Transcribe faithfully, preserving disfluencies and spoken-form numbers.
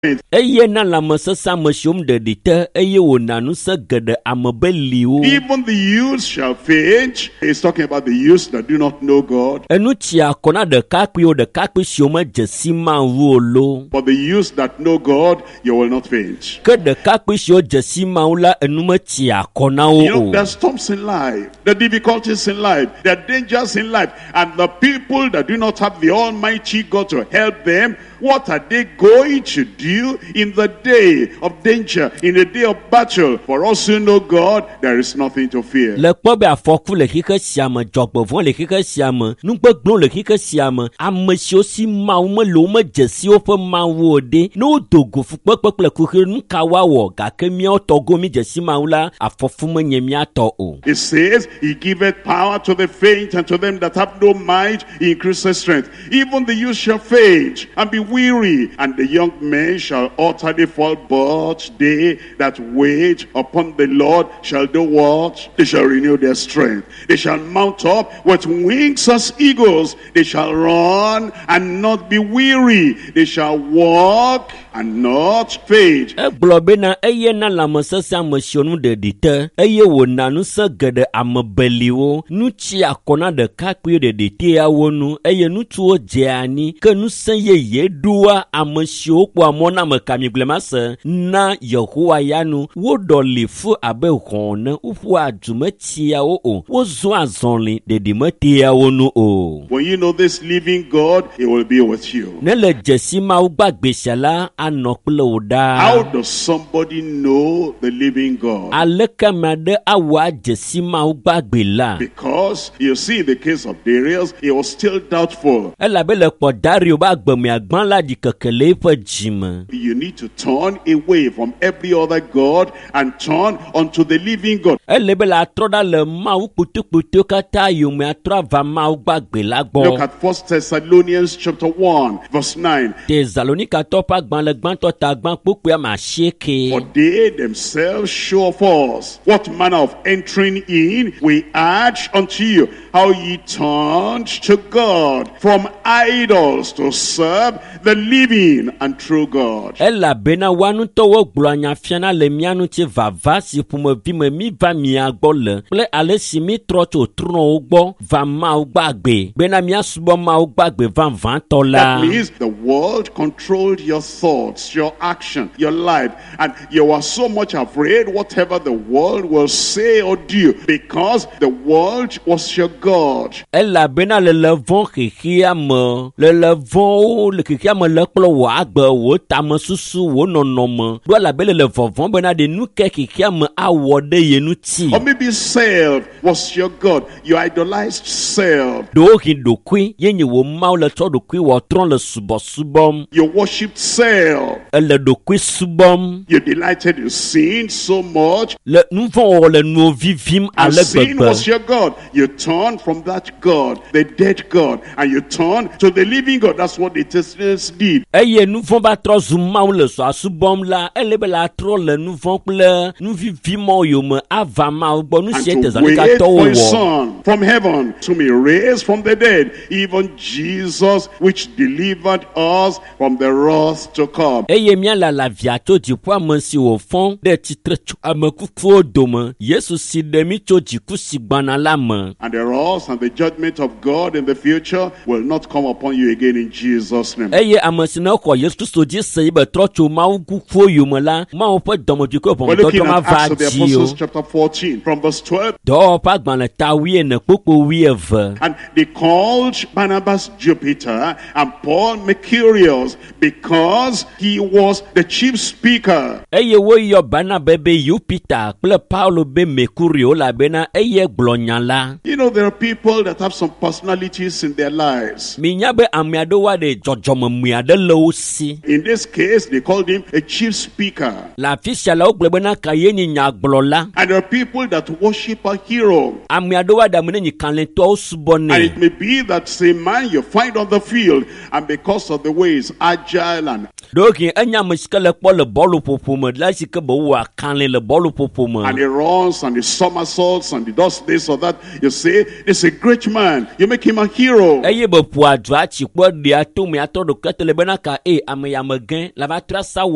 Eye na la mesesa mesiom de dite eye wona nu se gede amebeliwo. Even the youth shall faint. He's talking about the youth that do not know God. Enu tia kona de kakpio de kakpi sioma jesima ruolo. But the youth that know God, you will not faint. Ke de kakpi sio jesima ula enu me tia kona o. You know, there are storms in life, the difficulties in life, there are dangers in life, and the people that do not have the Almighty God to help them, what are they going to do in the day of danger, in the day of battle? For us who know God, there is nothing to fear. Le kpo be afoku le kike siame, jogbovon le kike siame, nugbegblon le kike siame, amesio si mawu me lo me jesi ofe mawu ode, no dogo fukpekpe kple kuhe nuka wawo, gake miao togo mi jesi mawu la afofu me nye miato o. It says, He giveth power to the faint, and to them that have no might, He increases strength. Even the youth shall faint and be weary, and the young men shall utterly fall, but they that wait upon the Lord shall do what? They shall renew their strength. They shall mount up with wings as eagles. They shall run and not be weary. They shall walk and not faint. Eglobe na eye na la mesesa mesionu de dite, eye wona nu se gede amebeliwo, nu chi akona de kakpi de dite ya wonu, eye nu tuo jeani, ke nu se ye ye dua amesio kwa mona mekami glemase, na Yehowa yanu, wo doli fu abe hone, ufu ajume tia o o, wo zwa zonli de di meti ya wonu o. When you know this living God, He will be with you. Nele jesima ugbagbe shala anokple oda. How does somebody know the living God? Aleka made awa jesima ugbagbe la. Because you see the case of Darius, he was still doubtful. Ela bele po Dario ba gbemi agban la di kekele fe jime. You need to turn away from every other God and turn unto the living God. Ele bele atroda le ma u putu putu kata yu me atra va ma ugbagbe la gbo. Look at First Thessalonians chapter one, verse nine. Thessalonica topa gban le gban to ta gban popo ma sheke. For they themselves show of us what manner of entering in we urge unto you, how ye turned to God from idols to serve the living and true God. Ela bena wanu to wo gbloanya fiana le mianu che vava si pumo vi me mi va mi agbo le. Ple ale si mi tro to truno ugbo va ma ugbagbe. Bena mi asubo ma ugbagbe van van to la. That means the world controlled your thoughts, your action, your life, and you are so much afraid whatever the world will say or do, because the world was your God. Ela bena le levon khikhia me le levon le khikhia me le kplo wo agbe wo tame susu wo nonome do la bele le vovon bena de nu ke khikhia me awo de ye nu ti. Or maybe self was your God. You idolized self. Do hi do kwi yenye wo ma le to do kwi wo tron le subo subom. You worshipped self. Ele do kwi subom. You delighted in sin so much. Le nu von le nu vivim And ale sin bebe. was your God. You turned from that God, the dead God, and you turned to the living God. That's what the Thessalonians did. Eye nu von ba tro zuma le so asubom la ele be la tro le nu von ple nu vivim yo me ava ma gbo nu And se to Thessalonica wait to for His wo. Son from heaven to be raised from the dead, even Jesus, which delivered us from the wrath to come. Eye mia la la via to di po amansi wo fon de titre amakufu odome Yesu si de mi to di kusi gbana la me. And the wrath and the judgment of God in the future will not come upon you again in Jesus' name. Eye amansi na ko Yesu Kristo di se be tro cho ma kufu yo me la ma o po domo di ko po We're do looking do ma at Acts of the va Apostles ji chapter fourteen from verse twelve. do pa gban le ta wi ne popo wi eve. And they called Barnabas Jupiter and Paul Mercurius, because he was the chief speaker. Eye wo yo bana bebe Jupiter ple Paulo be Mercurio la bena eye gblonya la. You know, there are people that have some personalities in their lives. Mi nya be amiado wa de jojomo miade lo si. In this case, they called him a chief speaker. La fisha la ogble bena kaye ni nya gblola. And there are people that worship a hero. Amiado wa da mene ni kanle to And subone. it may be that same man you find on the field, and because of the way he's agile and Doki enya miska le po le bolu popo me la sike bo wa kanle le bolu popo me. and he runs and he somersaults and he does this or that, you say, this is a great man. You make him a hero. Eye be po adwa chi po dia to me ato do ketele bena ka e ame ya megen la va trasa